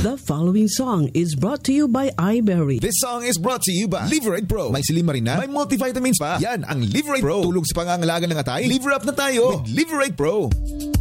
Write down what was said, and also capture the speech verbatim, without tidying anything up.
The following song is brought to you by iBerry. This song is brought to you by Liverite Pro. May silimarina, may multivitamins pa. Yan ang Liverite Pro. Tulong sa pangangalaga ng atay. Liver up na tayo with Liverite Pro.